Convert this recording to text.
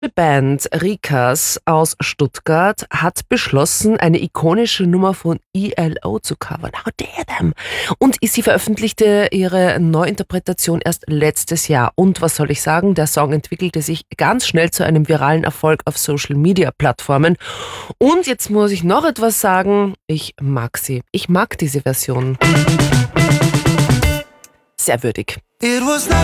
Die Band Rikas aus Stuttgart hat beschlossen, eine ikonische Nummer von ELO zu covern. How dare them? Und sie veröffentlichte ihre Neuinterpretation erst letztes Jahr. Und was soll ich sagen? Der Song entwickelte sich ganz schnell zu einem viralen Erfolg auf Social-Media-Plattformen. Und jetzt muss ich noch etwas sagen. Ich mag sie. Ich mag diese Version. Sehr würdig.